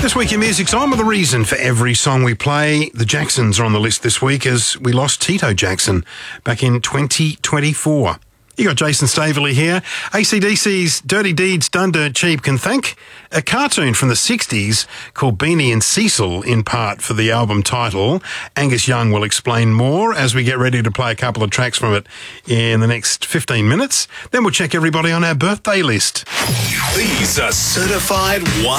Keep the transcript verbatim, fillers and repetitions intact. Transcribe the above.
This week in Music's on with a reason for every song we play. The Jacksons are on the list this week as we lost Tito Jackson back in twenty twenty-four. You got Jason Staveley here. A C D C's Dirty Deeds Done Dirt Cheap can thank a cartoon from the sixties called Beanie and Cecil in part for the album title. Angus Young will explain more as we get ready to play a couple of tracks from it in the next fifteen minutes. Then we'll check everybody on our birthday list. These are certified one